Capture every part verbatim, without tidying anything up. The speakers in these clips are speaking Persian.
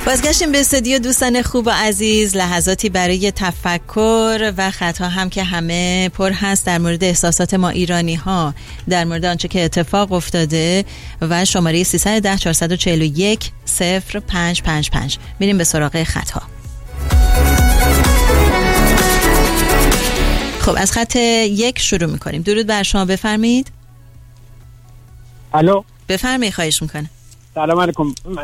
بازگشتیم به استودیو دوستان خوب و عزیز. لحظاتی برای تفکر و خطا هم که همه پر هست در مورد احساسات ما ایرانی ها، در مورد آنچه که اتفاق افتاده. و شماره سیصد و ده چهارصد و چهل و یک صفر پنج پنج پنج. میریم به سراغ خطا. خب از خط یک شروع میکنیم. درود بر شما، بفرمایید. الو، بفرمایید. خواهش میکنم. سلام علیکم.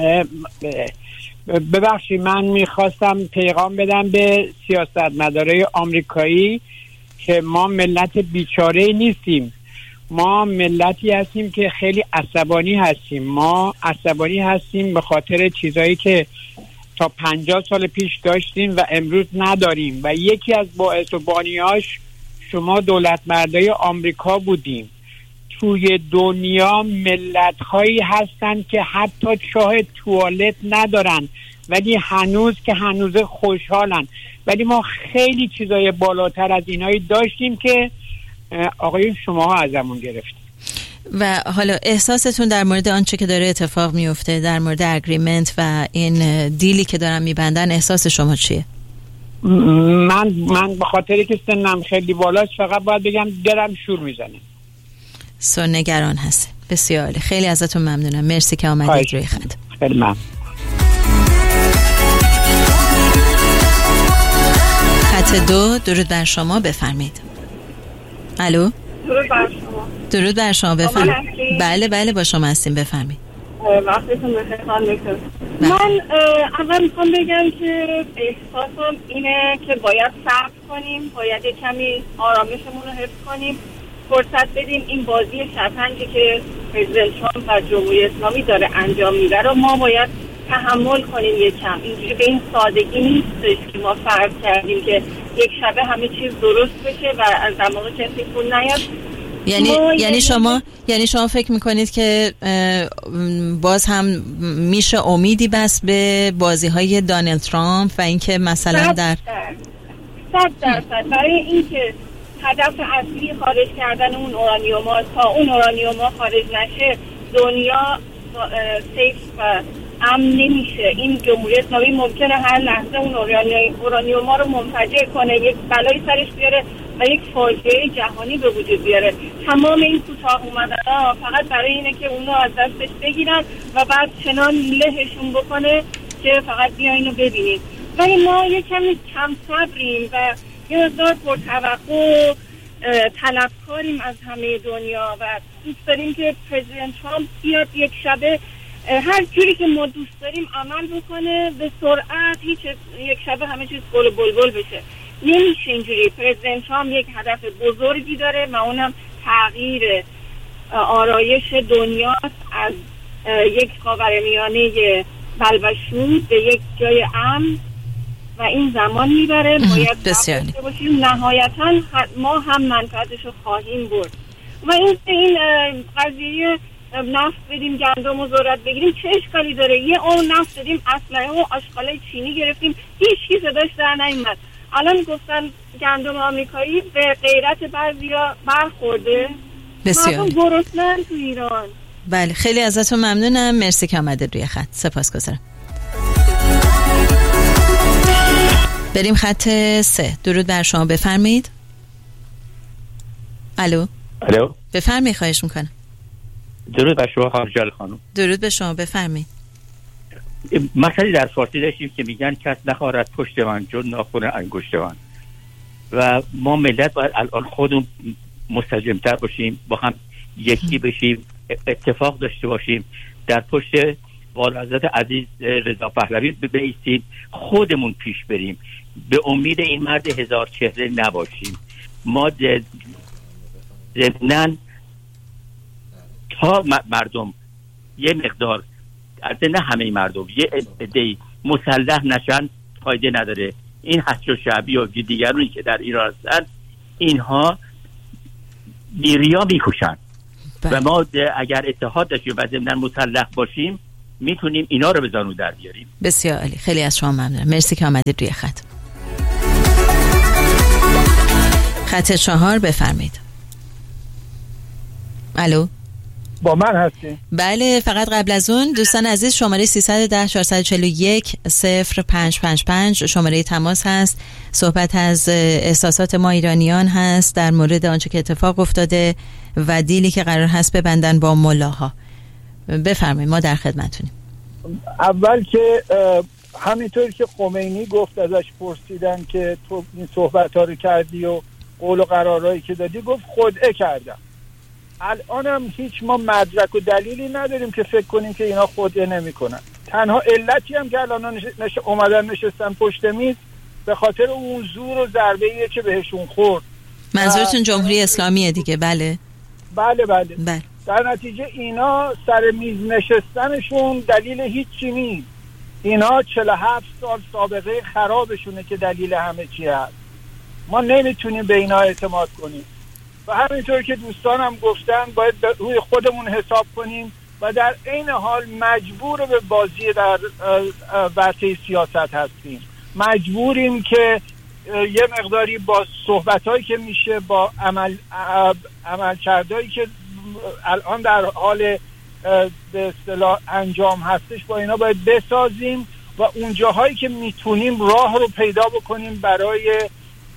ببخشید من میخواستم پیغام بدم به سیاستمدارای آمریکایی که ما ملت بیچاره نیستیم. ما ملتی هستیم که خیلی عصبانی هستیم. ما عصبانی هستیم به خاطر چیزایی که تا پنجاه سال پیش داشتیم و امروز نداریم و یکی از باعث و بانیاش شما دولت مردای آمریکا بودیم. توی دنیا ملت هایی هستن که حتی چاه توالت ندارن ولی هنوز که هنوز خوشحالن، ولی ما خیلی چیزای بالاتر از اینایی داشتیم که آقای شما ازمون گرفتیم. و حالا احساستون در مورد آنچه که داره اتفاق میفته، در مورد اگریمنت و این دیلی که دارن میبندن، احساس شما چیه؟ من من به خاطری که سنم خیلی بالاست فقط باید بگم دلم شور میزنه. سو نگران هست. بسیار عالی. خیلی ازتون ممنونم. مرسی که آمدید روی خط. خیلی ممنون. خط دو، درود بر شما، بفرمایید. الو، درود بر شما. درود بر شما، بفرمایید. بله بله با شما هستیم، بفرمایید. وقتتون بخیر خانم دکتر. من اول میخوام بگم که احساسم اینه که باید صبر کنیم، باید کمی آرامشمون رو حفظ کنیم، فرصت بدیم این بازی شطرنجی که پرزیدنت ترامپ و جمهوری اسلامی داره انجام میده رو ما باید تحمل کنیم یکم. اینجوری به این سادگی نیستش که ما فرض کردیم که یک شبه همه چیز درست بشه و از دماغ کسی پول نیاد. یعنی یعنی شما یعنی شما فکر میکنید که باز هم میشه امیدی بس به بازی‌های دونالد ترامپ و اینکه مثلا در صد درصد برای اینکه هدف اصلی خارج کردن اون اورانیوم تا اون اورانیوم خارج نشه دنیا سیف و امن نمیشه. این جمهوری اسلامی ممکنه هر لحظه اون اورانیوم رو منفجر کنه، یک بلای سرش بیاره و یک فاجعه جهانی به وجود بیاره. تمام این کوتاه اومدن فقط برای اینه که اونو از دستش بگیرن و بعد چنان لهشون بکنه که فقط بیاین و ببینید. ولی ما یک کمی کم صبریم و یه مقدار پرتوقع طلبکاریم از همه دنیا و دوست داریم که پرزیدنت ترامپ بیاد یک شبه هر جوری که ما دوست داریم عمل بکنه به سرعت، هیچ یک شبه همه چیز گل و بلبل بشه. نمیشه اینجوری. پرزیدنت ترامپ یک هدف بزرگی داره و اونم تغییر آرایش دنیاست، از یک خاورمیانه بلبشود به یک جای امن و این زمان میبره. باید داشته باشیم نهایتا ما هم منفعتش رو خواهیم برد. و این این قضیه نفت بدیم گندم و ذرت بگیریم چه اشکالی داره؟ یه اون نفت بدیم اسلحه و آشغالای چینی گرفتیم هیچ کی صداش در نیومد. الان گفتن گندم آمریکایی به غیرت بعضیا برخورده. بسیار گرسنه‌اند تو ایران. بله خیلی ازتون ممنونم. مرسی که آمدید روی خط. سپاسگزارم. بریم خط سه. درود بر شما، بفرمایید. الو. الو. بفرمایید. خواهش میکنم. درود بر شما خانم جلال خانم. درود به شما، بفرمایید. مثلا در فارسی داشتیم که میگن کس نخواهد پشت من جز ناخن انگشت من و ما ملت باید الان خودمون مستجمتر باشیم، با هم یکی بشیم، اتفاق داشته باشیم، در پشت والاحضرت عزیز رضا پهلوی بایستیم، خودمون پیش بریم، به امید این مرد هزار چهره نباشیم. ما ضمناً تا مردم یه مقدار، نه همه مردم، یه عده‌ای مسلح نشن فایده نداره. این حشد شعبی و دیگرانی که در ایران هستن اینها بیریا میکشن و ما اگر اتحاد داشتیم و ضمناً مسلح باشیم میتونیم اینا رو به زانو در بیاریم. بسیار عالی. خیلی از شما ممنونم. مرسی که آمدید روی خط. خط چهار، بفرمایید. الو. با من هستین؟ بله، فقط قبل از اون دوستان عزیز شماره سیصد و ده چهارصد و چهل و یک صفر پنج پنج پنج شماره تماس هست. صحبت از احساسات ما ایرانیان هست در مورد آنچه که اتفاق افتاده و دیلی که قرار هست ببندن با ملاها. بفرمایید، ما در خدمتونیم. اول که همینطور که خمینی گفت، ازش پرسیدن که تو این صحبت ها رو کردی و قول و قرارهایی که دادی، گفت خدعه کردم. الان هم هیچ ما مدرک و دلیلی نداریم که فکر کنیم که اینا خدعه نمی کنن. تنها علتی هم که الان نش... نش... اومدن نشستن پشت میز به خاطر اون زور و ضربه‌ایه که بهشون خورد. منظورتون جمهوری اسلامیه دیگه؟ بله بله بله, بله. در نتیجه اینا سر میز نشستنشون دلیل هیچی نیست. اینا چهل و هفت سال سابقه خرابشونه که دلیل همه چی هست. ما نمیتونیم به اینا اعتماد کنیم و همینطور که دوستانم گفتن باید روی خودمون حساب کنیم و در عین حال مجبور به بازی در ورطه سیاست هستیم. مجبوریم که یه مقداری با صحبتایی که میشه، با عمل عملکردایی که الان در حال به اصطلاح انجام هستش، با اینا باید بسازیم و اون جاهایی که میتونیم راه رو پیدا بکنیم برای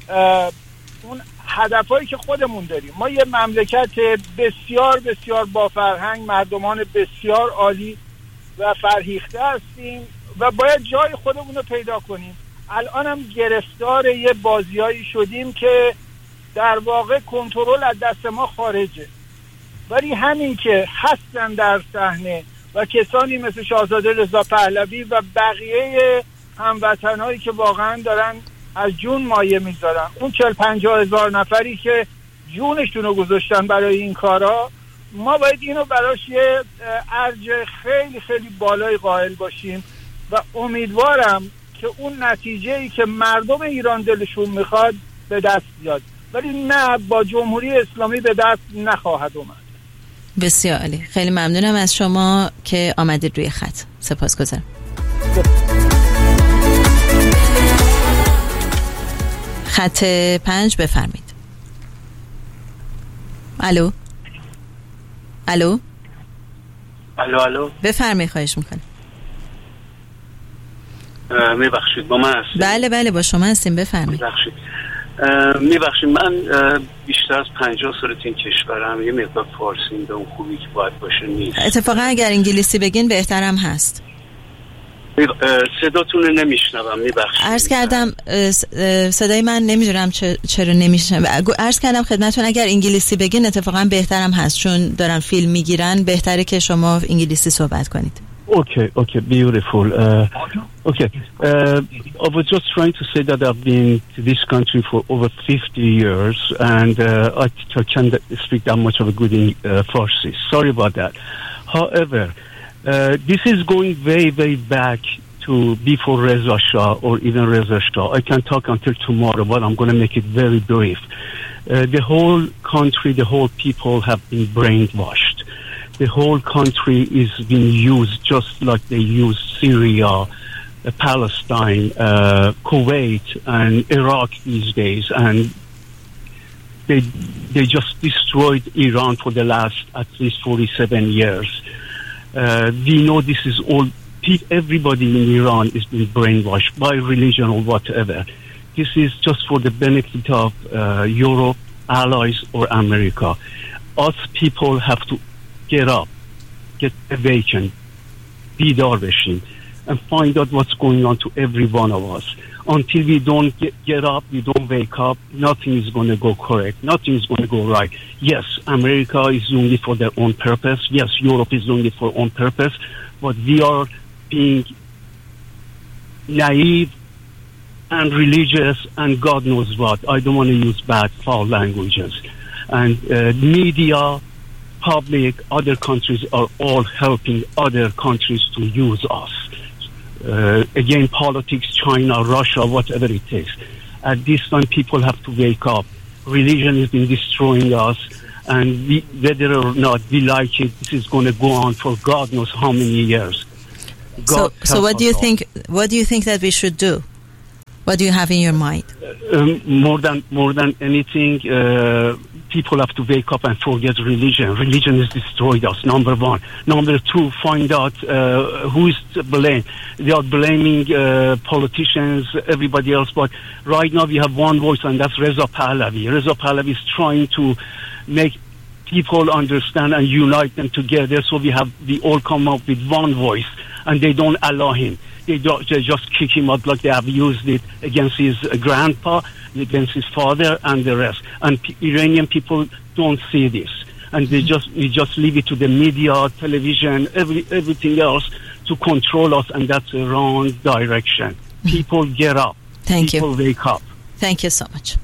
اون هدفهایی که خودمون داریم. ما یه مملکت بسیار بسیار با فرهنگ، مردمان بسیار عالی و فرهیخته هستیم و باید جای خودمون رو پیدا کنیم. الان هم گرفتار یه بازیایی شدیم که در واقع کنترل از دست ما خارجه، ولی همین که هستن در صحنه و کسانی مثل شاهزاده رضا پهلوی و بقیه هموطنهایی که واقعا دارن از جون مایه میذارن، اون چل پنجاه هزار نفری که جونشون رو گذاشتن برای این کارا، ما باید اینو براش یه ارج خیلی خیلی بالای قائل باشیم و امیدوارم که اون نتیجه‌ای که مردم ایران دلشون میخواد به دست بیاد، ولی نه با جمهوری اسلامی به دست نخواهد اومد. بسیار عالی، خیلی ممنونم از شما که آمدید روی خط. سپاسگزارم. خط پنج بفرمید. الو الو الو الو بفرمایید، خواهش میکنم. میبخشید با من هستید؟ بله بله با شما هستیم، بفرمایید. میبخشید میبخشید من بیشتر از پنجاه سال این کشورم، یه مقدار فارسی به اون خوبی که باید باشه نیست. اتفاقا اگر انگلیسی بگین بهترم هست. صداتون رو نمیشنوم، میبخشید. عرض کردم صدای من نمیدونم چرا نمیشنوم. عرض کردم خدمتون اگر انگلیسی بگین اتفاقا بهترم هست، چون دارن فیلم میگیرن، بهتره که شما انگلیسی صحبت کنید. Okay, okay, beautiful. Uh, okay, uh, I was just trying to say that I've been to this country for over fifty years, and uh, I, I can't speak that much of a good in uh, Farsi. Sorry about that. However, uh, this is going way, way back to before Reza Shah or even Reza Shah. I can talk until tomorrow, but I'm going to make it very brief. Uh, the whole country, the whole people have been brainwashed. The whole country is being used just like they use Syria, uh, Palestine, uh, Kuwait, and Iraq these days, and they they just destroyed Iran for the last at least forty-seven years. Uh, we know this is all. Everybody in Iran is being brainwashed by religion or whatever. This is just for the benefit of uh, Europe, allies, or America. Us people have to get up, get awakened, بیدار بشیم, and find out what's going on to every one of us. Until we don't get, get up, we don't wake up, nothing is going to go correct, nothing is going to go right. Yes, America is doing it for their own purpose. Yes, Europe is doing it for their own purpose. But we are being naive and religious and God knows what. I don't want to use bad, foul languages. And uh, media, public, other countries are all helping other countries to use us. Uh, again, politics, China, Russia, whatever it is. At this time, people have to wake up. Religion has been destroying us, and we, whether or not we like it, this is going to go on for God knows how many years. God so, so what do you all. think? What do you think that we should do? What do you have in your mind? Um, more than more than anything, uh, people have to wake up and forget religion. Religion has destroyed us, number one. Number two, find out uh, who is to blame. They are blaming uh, politicians, everybody else, but right now we have one voice, and that's Reza Pahlavi. Reza Pahlavi is trying to make people understand and unite them together, so we have we all come up with one voice, and they don't allow him. They, don't, they just kick him out like they have used it against his uh, grandpa, against his father, and the rest. And P- Iranian people don't see this, and they just we just leave it to the media, television, every everything else to control us, and that's the wrong direction. People get up. Thank people you. wake up. Thank you so much.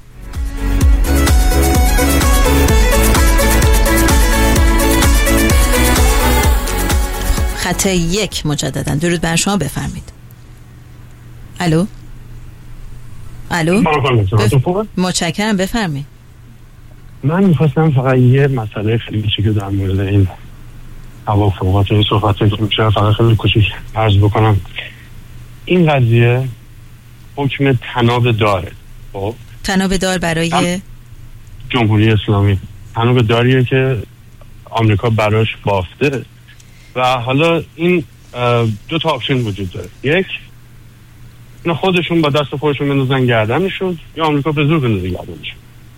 خط یک مجددا درود بر شما، بفرمید. الو الو بف... متشکرم، بفرمید. من میخواستم فقط یه مسئله خیلی کوچیک در مورد این توافقات این صحبت که میشه فقط خیلی کوچیک عرض بکنم. این قضیه حکم تناب داره. خب تناب دار برای جمهوری اسلامی، تناب داریه که آمریکا براش بافته و حالا این دو تا آپشن وجود داره. یک، اینا خودشون با دست خودشون بندازن گردنشون، یا آمریکا به زور بندازه گردنشون.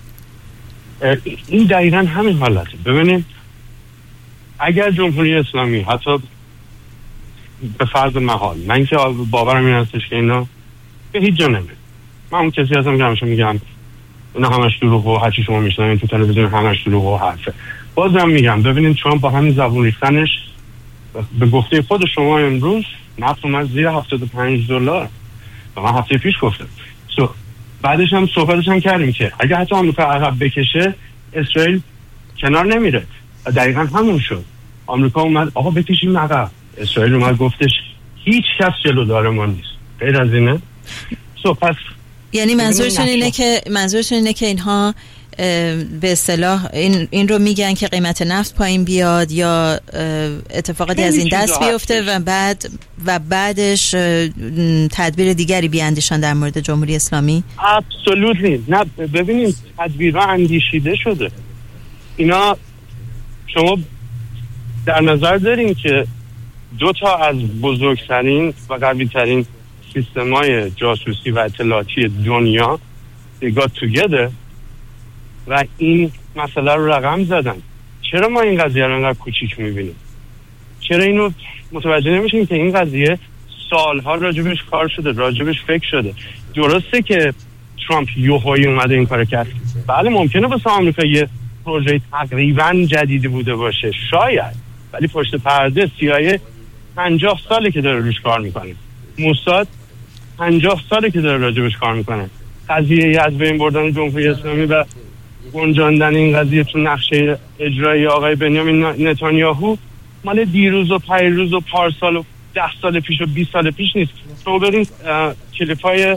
این دقیقاً همین حالته. ببینید اگر جمهوری اسلامی حتی به فرض محال، من که باورم این هستش که اینا به هیچ جا نمیره. من اون کسی هستم که همیشه میگم اینا همش دروغ و هرچی شما میشنوین تو تلویزیون همش دروغ و حرفه. بازم میگم ببینید شما با همین زبون ریختنش به گفته خود شما امروز نفت اومد زیر هفتاد و پنج دلار و من هفته پیش گفتم. سو بعدش هم صحبتش هم کردیم که اگه حتی آمریکا عقب بکشه اسرائیل کنار نمیره. دقیقا همون شد. آمریکا اومد آقا بکشیم عقب، اسرائیل اومد گفتش هیچ کس جلودار ما نیست. غیر از اینه. سو پس یعنی منظورشون اینه که منظورشون اینه که اینها به اصطلاح این این رو میگن که قیمت نفت پایین بیاد یا اتفاقاتی از این دست بیفته و بعد و بعدش تدبیر دیگری بیاندیشن در مورد جمهوری اسلامی. ابسولوتلی نه. ببینید تدبیرها اندیشیده شده. اینا شما در نظر دارین که دو تا از بزرگترین و قوی‌ترین سیستم‌های جاسوسی و اطلاعاتی دنیا they got together و این مسئله رو رقم زدن. چرا ما این قضیه رو انقدر کوچیک می‌بینیم؟ چرا اینو متوجه نمیشیم که این قضیه سالها راجبش کار شده، راجبش فکر شده؟ درسته که ترامپ یوهایی اومده این کارو کرد. بله ممکنه واسه آمریکا یه پروژه تقریباً جدیدی بوده باشه، شاید، ولی پشت پرده سی آی ای پنجاه ساله که داره روش کار میکنه. موساد پنجاه ساله که داره راجبش کار میکنه. قضیه از بین بردن جمهوری اسلامی و گنجاندن این قضیه تو نقشه اجرایی آقای بنیامین نتانیاهو مال دیروز و پیروز و پارسال و ده سال پیش و بیست سال پیش نیست. تو برین کلیپای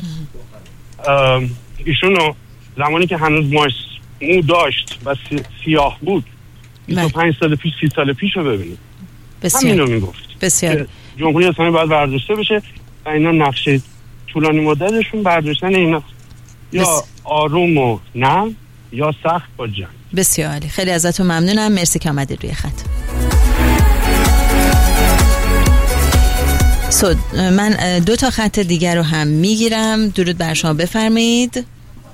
ایشونو زمانی که هنوز مو داشت و سیاه بود بیست و پنج سال پیش سی سال پیش رو ببینید. همینو میگفت بسیار جمهوری اسلامی باید برداشته بشه و اینا نقشه طولانی مدتشون برداشتن اینا یا بس... آروم و نرم یا سخت با جنگ. بسیار عالی، خیلی ازتون ممنونم، مرسی که آمدید روی خط. سود من دو تا خط دیگر رو هم میگیرم. درود بر شما، بفرمایید.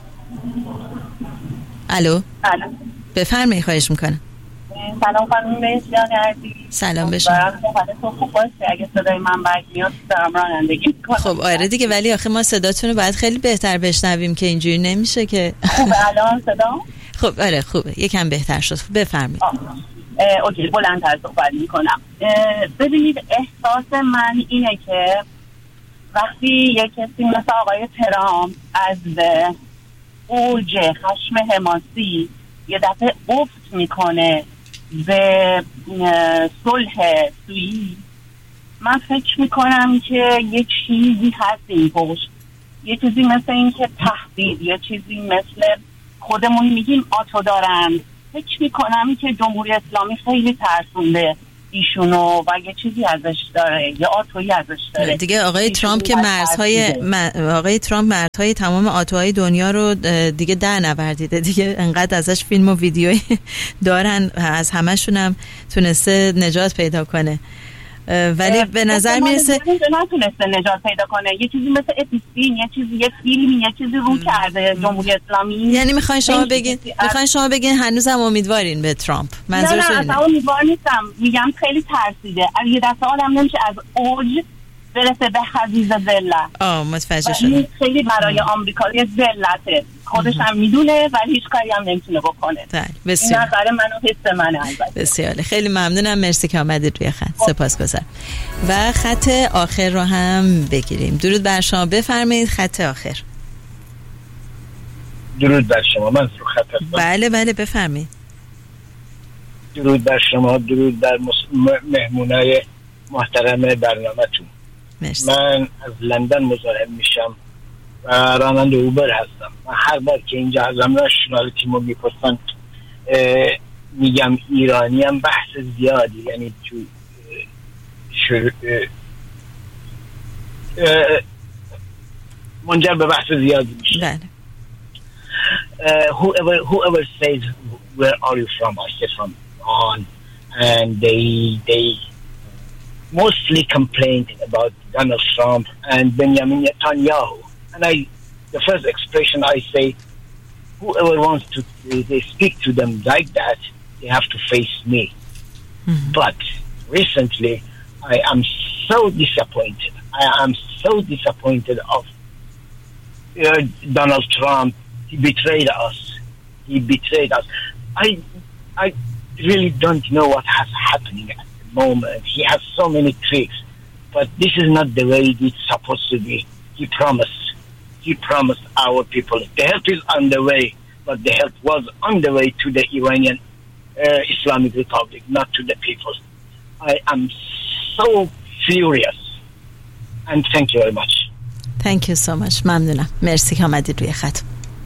الو الو بفرمایید، خواهش میکنم. سلام خانم بسیار عزیز. سلام بشم. حالتون خوب باشه؟ اگه صدای من برگ میاد دارم رانندگی میکنم. خب آره دیگه، ولی آخه ما صداتون رو باید خیلی بهتر بشنویم که اینجوری نمیشه که. خوب الان صدا؟ خب آره خوبه، یکم بهتر شد. بفرمایید. اوکی بلندتر صحبت میکنم. ببینید احساس من اینه که وقتی یک کسی مثل آقای ترامپ از اوج خشم حماسی یه دفعه افت میکنه به صلح سویی، من فکر میکنم که یه چیزی هست این پشت، یه چیزی مثل این که تهدید، یه چیزی مثل خودمون میگیم آتو دارن. فکر میکنم که جمهوری اسلامی خیلی ترسونده ایشونو و یه چیزی ازش داره، یه آتویی ازش داره دیگه. آقای ترامپ که مرزهای م... آقای ترامپ مرزهای تمام آتوهای دنیا رو دیگه در نوردیده دیگه، انقدر ازش فیلم و ویدیویی دارن، از همشون هم تونسته نجات پیدا کنه، ولی به نظر میرسه نتونسته نجات پیدا کنه. یه چیزی مثل اپیستین، یه چیزی یه فیلمی، یه چیزی رو کرده جمهوری اسلامی. یعنی میخواین شما بگین میخواین شما بگین هنوزم امیدوارین به ترامپ؟ منظورش اینه؟ نه نه امیدوار نیستم، میگم خیلی ترسیده. یه دفعه آدم نمیشه از اوج برسه به حضیض ذلت. آه متوجه شدم. این خیلی برای آمریکایی ذلته، خودش هم میدونه ولی هیچ کاری هم نمیتونه بکنه. بسیار. این نظر من و حس منه. البته بسیار خیلی ممنونم، مرسی که آمدید روی خط. سپاسگزارم. و خط آخر رو هم بگیریم. درود بر شما، بفرمایید خط آخر. درود بر شما، من رو خط هستم. بله بله بفرمایید. درود بر شما، درود بر مهمونای محترم برنامه‌تون. مرسی. من از لندن مزاحم میشم و راننده اوبر هستم. من هر بار که اینجا ازم ناشنالیتیمو میپرسن میگم ایرانی هم، بحث زیادی یعنی تو شر... منجر به بحث زیادی میشه. بله. whoever whoever says where are you from, I say from on, and they they mostly complained about Donald Trump and Benjamin Netanyahu. And I, the first expression I say, whoever wants to they speak to them like that, they have to face me. Mm-hmm. But recently, I am so disappointed. I am so disappointed of uh, Donald Trump. He betrayed us. He betrayed us. I, I really don't know what has happening at the moment. He has so many tricks, but this is not the way it's supposed to be. He promised. He promised our people. The help is on the way, but the help was on the way to the Iranian uh, Islamic Republic, not to the people. I am so furious. And thank you very much. Thank you so much. ممنونم. مرسی که آمدید روی خط.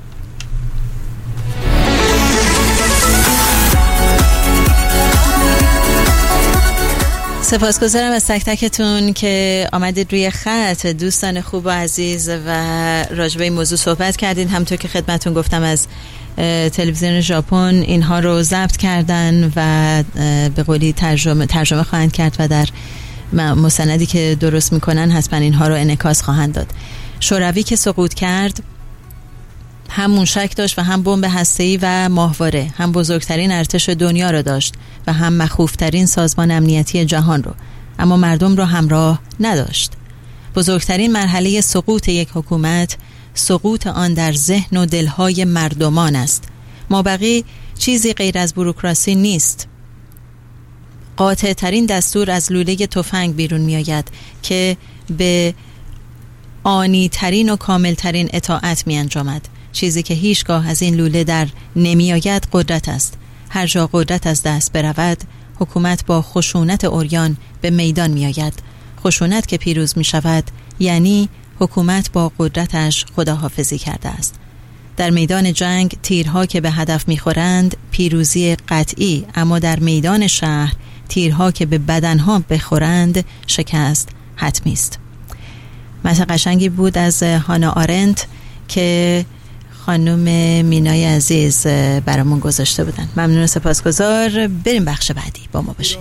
سپاسگزارم از تک تکتون که آمدید روی خط. دوستان خوب و عزیز و راجع به این موضوع صحبت کردین. همونطور که خدمتون گفتم از تلویزیون ژاپن اینها رو ضبط کردن و به قولی ترجمه ترجمه خواهند کرد و در مستندی که درست میکنن حتما اینها رو انعکاس خواهند داد. شوروی که سقوط کرد هم موشک داشت و هم بمب هسته‌ای و ماهواره، هم بزرگترین ارتش دنیا را داشت و هم مخوفترین سازمان امنیتی جهان رو، اما مردم رو همراه نداشت. بزرگترین مرحله سقوط یک حکومت سقوط آن در ذهن و دلهای مردمان است. مابقی چیزی غیر از بوروکراسی نیست. قاطع ترین دستور از لوله تفنگ بیرون می آید که به آنی ترین و کامل ترین اطاعت می انجامد. چیزی که هیچگاه از این لوله در نمی آید قدرت است. هر جا قدرت از دست برود، حکومت با خشونت عریان به میدان می آید. خشونت که پیروز می شود یعنی حکومت با قدرتش خداحافظی کرده است. در میدان جنگ تیرها که به هدف می خورند پیروزی قطعی، اما در میدان شهر تیرها که به بدنها بخورند شکست حتمی است. متن قشنگی بود از هانا آرنت که خانم مینای عزیز برامون گذاشته بودن. ممنون و سپاسگزار. بریم بخش بعدی، با ما باشید.